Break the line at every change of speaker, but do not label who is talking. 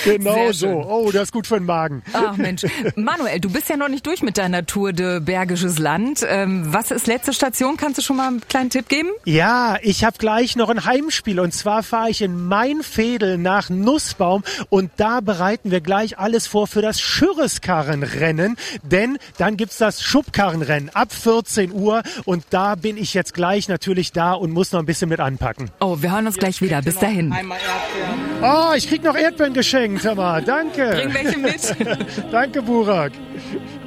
Genau so. Oh, das ist gut für den Magen.
Ach Mensch. Manuel, du bist ja noch nicht durch mit deiner Tour de Bergisches Land. Was ist letzte Station? Kannst du schon mal einen kleinen Tipp geben?
Ja, ich habe gleich noch ein Heimspiel und zwar fahre ich in Mainveedel nach Nussbaum und da bereiten wir gleich alles vor für das Schürreskarrenrennen, denn dann gibt's das Schubkarrenrennen ab 14 Uhr und da bin ich jetzt gleich natürlich da und muss noch ein bisschen mit anpacken.
Oh, wir hören uns gleich wieder. Bis dahin.
Einmal Erdbeeren.
Oh, ich krieg noch Erdbeeren geschenkt, hör mal. Danke.
Bring welche mit.
Danke, Burak.